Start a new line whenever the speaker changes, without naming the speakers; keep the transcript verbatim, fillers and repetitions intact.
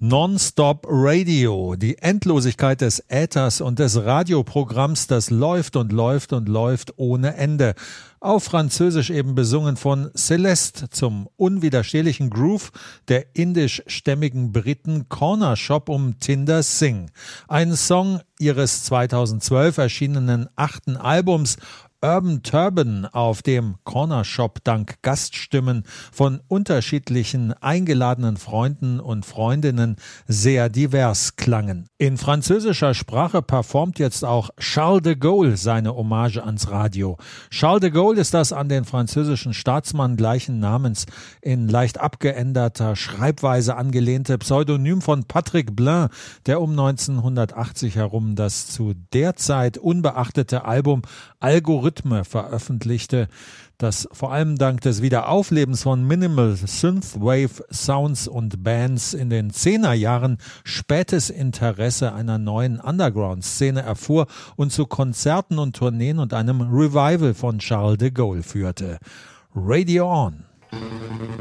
Non-Stop Radio, die Endlosigkeit des Äthers und des Radioprogramms, das läuft und läuft und läuft ohne Ende. Auf Französisch eben besungen von Celeste zum unwiderstehlichen Groove der indischstämmigen Briten Corner Shop um Tinder Singh. Ein Song ihres zweitausendzwölf erschienenen achten Albums Urban Turban, auf dem Corner Shop dank Gaststimmen von unterschiedlichen eingeladenen Freunden und Freundinnen sehr divers klangen. In französischer Sprache performt jetzt auch Charles de Gaulle seine Hommage ans Radio. Charles de Gaulle ist das an den französischen Staatsmann gleichen Namens in leicht abgeänderter Schreibweise angelehnte Pseudonym von Patrick Blain, der um neunzehnhundertachtzig herum das zu der Zeit unbeachtete Album Algorithme veröffentlichte, das vor allem dank des Wiederauflebens von Minimal Synthwave Sounds und Bands in den Zehnerjahren spätes Interesse einer neuen Underground-Szene erfuhr und zu Konzerten und Tourneen und einem Revival von Charles de Gaulle führte. Radio On!